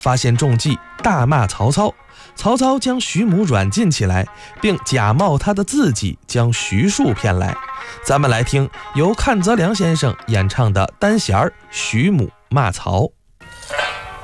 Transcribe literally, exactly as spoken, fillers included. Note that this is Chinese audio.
发现中计，大骂曹操。曹操将徐母软禁起来，并假冒他的字迹将徐庶骗来。咱们来听由阚泽良先生演唱的单弦儿《徐母骂曹》。